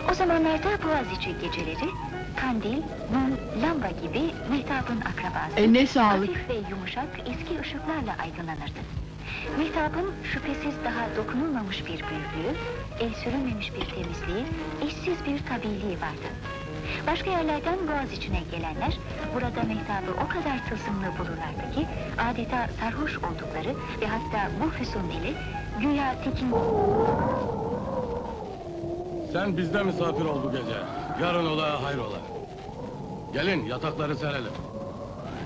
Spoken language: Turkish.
O zamanlarda Boğaziçi geceleri, kandil, mum, lamba gibi Mehtap'ın akrabası, Ne sağlık. hafif ve yumuşak eski ışıklarla aydınlanırdı. Mehtap'ın şüphesiz daha dokunulmamış bir büyüklüğü, el sürülmemiş bir temizliği, eşsiz bir tabiiliği vardı. Başka yerlerden Boğaziçi'ne gelenler, burada Mehtap'ı o kadar tılsımlı bulurlardı ki, adeta sarhoş oldukları ve hatta bu füsun ile güya tekin... Sen bizde misafir ol bu gece. Yarın ola hayrola. Gelin yatakları serelim.